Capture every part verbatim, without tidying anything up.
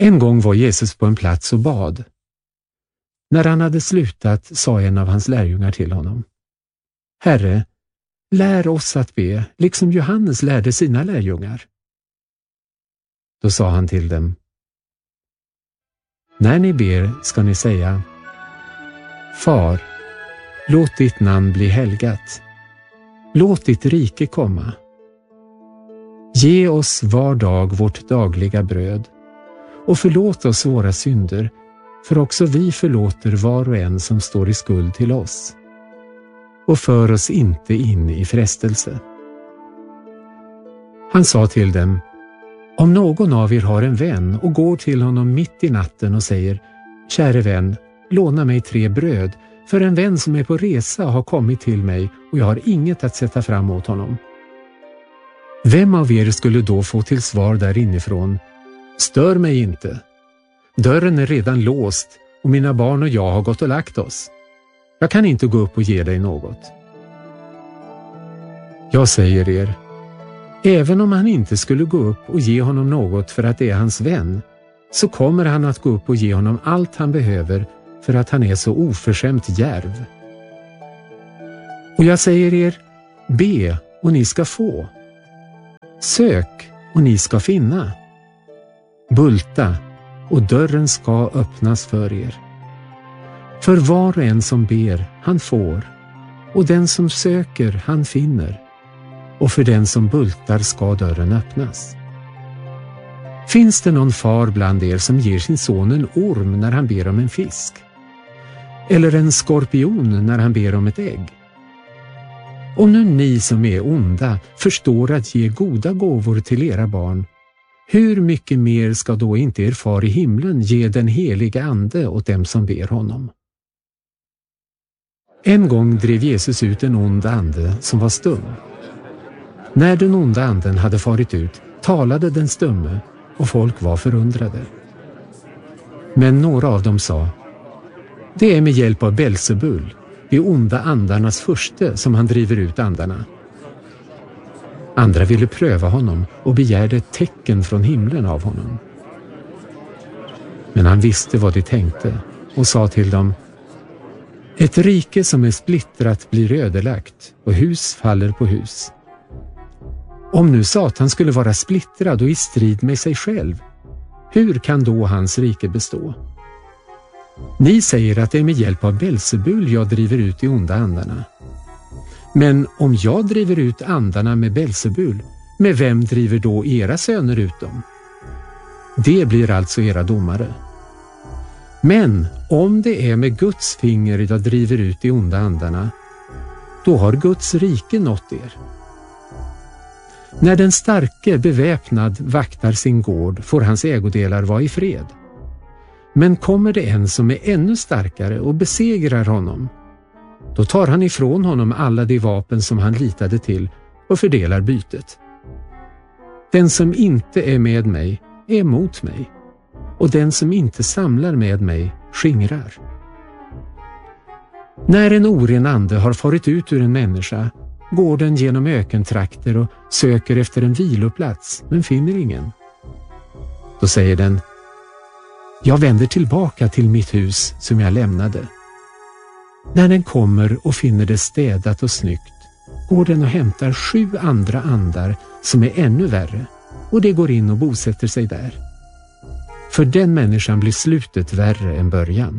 En gång var Jesus på en plats och bad. När han hade slutat sa en av hans lärjungar till honom: Herre, lär oss att be, liksom Johannes lärde sina lärjungar. Då sa han till dem: När ni ber ska ni säga: Far, låt ditt namn bli helgat. Låt ditt rike komma. Ge oss var dag vårt dagliga bröd och förlåt oss våra synder, för också vi förlåter var och en som står i skuld till oss. Och för oss inte in i frestelse. Han sa till dem: Om någon av er har en vän och går till honom mitt i natten och säger: Käre vän, låna mig tre bröd, för en vän som är på resa har kommit till mig och jag har inget att sätta fram åt honom. Vem av er skulle då få till svar där inifrån: Stör mig inte. Dörren är redan låst och mina barn och jag har gått och lagt oss. Jag kan inte gå upp och ge dig något. Jag säger er, även om han inte skulle gå upp och ge honom något för att det är hans vän, så kommer han att gå upp och ge honom allt han behöver för att han är så oförskämt djärv. Och jag säger er, be och ni ska få. Sök och ni ska finna. Bulta och dörren ska öppnas för er. För var och en som ber, han får, och den som söker, han finner, och för den som bultar ska dörren öppnas. Finns det någon far bland er som ger sin son en orm när han ber om en fisk? Eller en skorpion när han ber om ett ägg? Om nu ni som är onda förstår att ge goda gåvor till era barn, hur mycket mer ska då inte er far i himlen ge den heliga ande åt dem som ber honom? En gång drev Jesus ut en ond ande som var stum. När den onda anden hade farit ut talade den stumme och folk var förundrade. Men några av dem sa: Det är med hjälp av Belzebul, de onda andarnas furste, som han driver ut andarna. Andra ville pröva honom och begärde ett tecken från himlen av honom. Men han visste vad de tänkte och sa till dem: Ett rike som är splittrat blir ödelagt och hus faller på hus. Om nu Satan skulle vara splittrad och i strid med sig själv, hur kan då hans rike bestå? Ni säger att det är med hjälp av Belzebul jag driver ut de onda andarna. Men om jag driver ut andarna med Belzebul, med vem driver då era söner ut dem? Det blir alltså era domare. Men om det är med Guds finger jag driver ut de onda andarna, då har Guds rike nått er. När den starke beväpnad vaktar sin gård får hans ägodelar vara i fred. Men kommer det en som är ännu starkare och besegrar honom, då tar han ifrån honom alla de vapen som han litade till och fördelar bytet. Den som inte är med mig är emot mig, och den som inte samlar med mig skingrar. När en oren ande har farit ut ur en människa, går den genom ökentrakter och söker efter en viloplats, men finner ingen. Då säger den: Jag vänder tillbaka till mitt hus som jag lämnade. När den kommer och finner det städat och snyggt, går den och hämtar sju andra andar som är ännu värre, och det går in och bosätter sig där. För den människan blir slutet värre än början.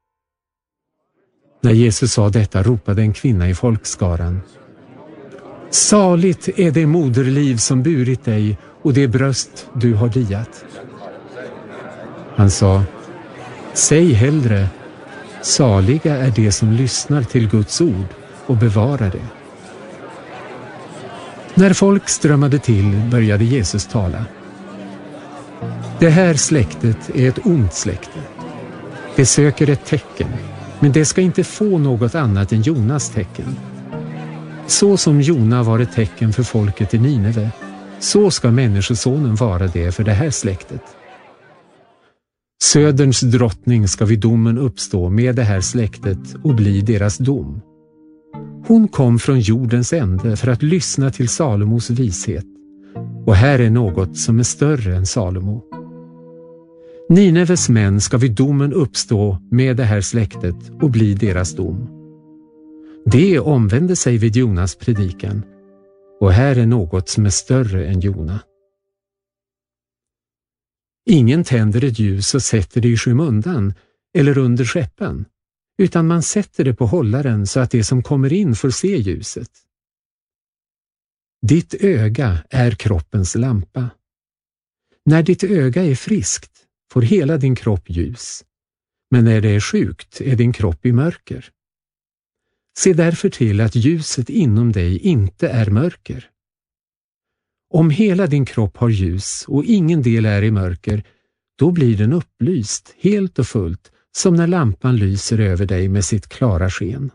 När Jesus sa detta ropade en kvinna i folkskaran: Saligt är det moderliv som burit dig och det bröst du har diat. Han sa: Säg hellre, saliga är de som lyssnar till Guds ord och bevarar det. När folk strömmade till började Jesus tala. Det här släktet är ett ont släkte. Det söker ett tecken, men det ska inte få något annat än Jonas tecken. Så som Jona var ett tecken för folket i Nineve, så ska människosonen vara det för det här släktet. Söderns drottning ska vid domen uppstå med det här släktet och bli deras dom. Hon kom från jordens ände för att lyssna till Salomos vishet, och här är något som är större än Salomo. Nineves män ska vid domen uppstå med det här släktet och bli deras dom. Det omvände sig vid Jonas predikan, och här är något som är större än Jona. Ingen tänder ett ljus och sätter det i skymundan eller under skäppan, utan man sätter det på hållaren så att det som kommer in får se ljuset. Ditt öga är kroppens lampa. När ditt öga är friskt får hela din kropp ljus, men när det är sjukt är din kropp i mörker. Se därför till att ljuset inom dig inte är mörker. Om hela din kropp har ljus och ingen del är i mörker, då blir den upplyst helt och fullt, som när lampan lyser över dig med sitt klara sken.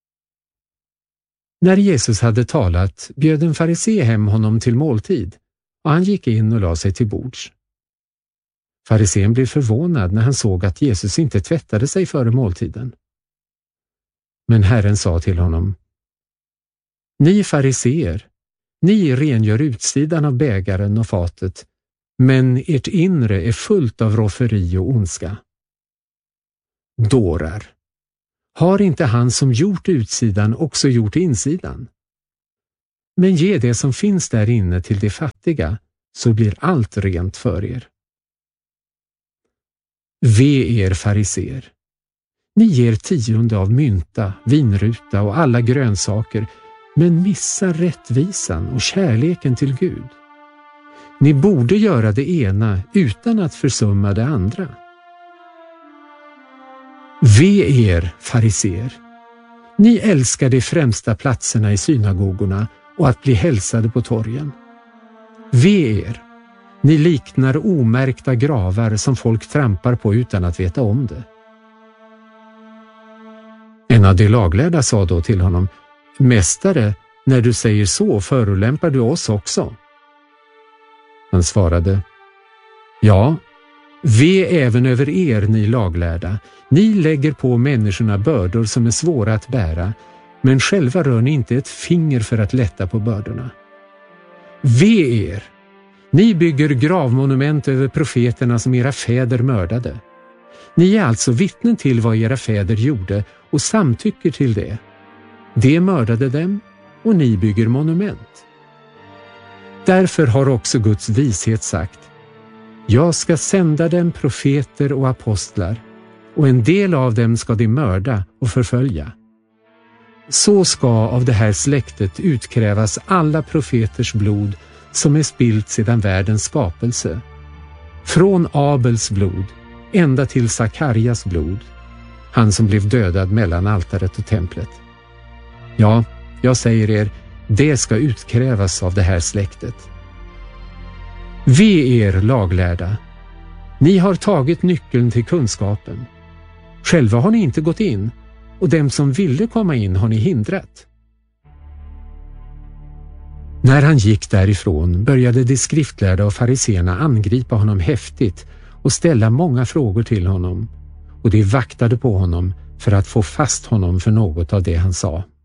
När Jesus hade talat bjöd en farisé hem honom till måltid, och han gick in och la sig till bords. Farisén blev förvånad när han såg att Jesus inte tvättade sig före måltiden. Men Herren sa till honom: Ni fariseer, ni rengör utsidan av bägaren och fatet, men ert inre är fullt av rofferi och ondska. Dårar! Har inte han som gjort utsidan också gjort insidan? Men ge det som finns där inne till de fattiga, så blir allt rent för er. Ve er fariseer! Ni ger tionde av mynta, vinruta och alla grönsaker, men missar rättvisan och kärleken till Gud. Ni borde göra det ena utan att försumma det andra. Ve er fariseer! Ni älskar de främsta platserna i synagogorna och att bli hälsade på torgen. Ve er! Ni liknar omärkta gravar som folk trampar på utan att veta om det. En av de laglärda sa då till honom: Mästare, när du säger så förolämpar du oss också. Han svarade: Ja, ve även över er, ni laglärda. Ni lägger på människorna bördor som är svåra att bära, men själva rör ni inte ett finger för att lätta på bördorna. Ve er! Ni bygger gravmonument över profeterna som era fäder mördade. Ni är alltså vittnen till vad era fäder gjorde och samtycker till det. De mördade dem och ni bygger monument. Därför har också Guds vishet sagt: Jag ska sända dem profeter och apostlar, och en del av dem ska de mörda och förfölja. Så ska av det här släktet utkrävas alla profeters blod som är spilt sedan världens skapelse, från Abels blod ända till Sakarias blod, han som blev dödad mellan altaret och templet. Ja, jag säger er, det ska utkrävas av det här släktet. Ve er laglärda! Ni har tagit nyckeln till kunskapen. Själva har ni inte gått in, och dem som ville komma in har ni hindrat. När han gick därifrån började de skriftlärda och fariséerna angripa honom häftigt och ställa många frågor till honom, och de vaktade på honom för att få fast honom för något av det han sa.